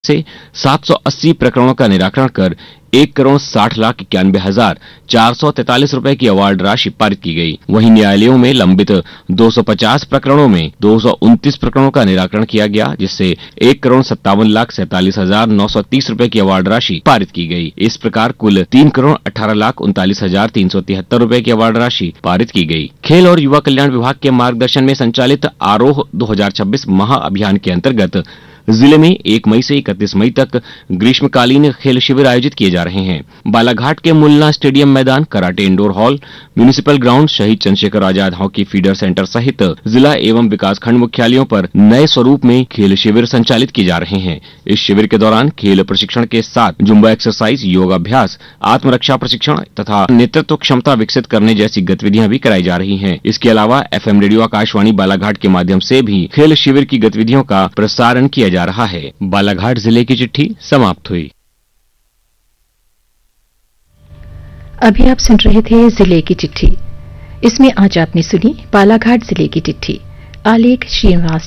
से 780 प्रकरणों का निराकरण कर 1,60,91,443 रुपए की अवार्ड राशि पारित की गई। वहीं न्यायालयों में लंबित 250 प्रकरणों में 229 प्रकरणों का निराकरण किया गया, जिससे 1,57,47,930 रुपए की अवार्ड राशि पारित की गई। इस प्रकार कुल 3,18,39,373 रुपए की अवार्ड राशि पारित की गई। खेल और युवा कल्याण विभाग के मार्गदर्शन में संचालित आरोह 2026 महाअभियान के अंतर्गत जिले में 1 मई से 31 मई तक ग्रीष्मकालीन खेल शिविर आयोजित किए जा रहे हैं। बालाघाट के मुल्ला स्टेडियम मैदान, karate indoor hall, municipal ground, शहीद Chandrashekhar Azad hockey feeder centre सहित जिला एवं विकासखंड मुख्यालयों पर नए स्वरूप में खेल शिविर संचालित किए जा रहे हैं। इस शिविर के दौरान खेल प्रशिक्षण के साथ जुम्बा एक्सरसाइज, योगाभ्यास, आत्मरक्षा प्रशिक्षण तथा नेतृत्व क्षमता विकसित करने जैसी गतिविधियां भी कराई जा रही हैं। इसके अलावा FM रेडियो आकाशवाणी बालाघाट के माध्यम से भी खेल शिविर की गतिविधियों का प्रसारण किया जा रहा है। बालाघाट जिले की चिट्ठी समाप्त हुई। अभी आप सुन रहे थे जिले की चिट्ठी। इसमें आज आपने सुनी बालाघाट जिले की चिट्ठी। आलेख श्रीनिवास